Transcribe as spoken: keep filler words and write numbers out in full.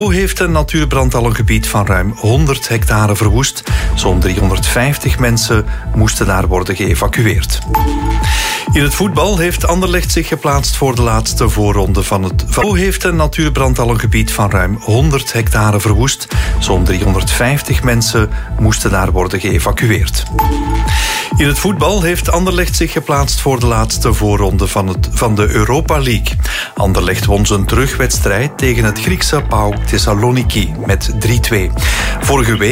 heeft een natuurbrand al een gebied van ruim honderd hectare verwoest. Zo'n driehonderdvijftig mensen moesten daar worden geëvacueerd. In het voetbal heeft Anderlecht zich geplaatst voor de laatste voorronde van het... Van heeft een natuurbrand al een gebied van ruim honderd hectare verwoest. Zo'n driehonderdvijftig mensen moesten daar worden geëvacueerd. In het voetbal heeft Anderlecht zich geplaatst voor de laatste voorronde van, het, van de Europa League. Anderlecht won zijn terugwedstrijd tegen het Griekse PAOK Thessaloniki met drie twee. Vorige week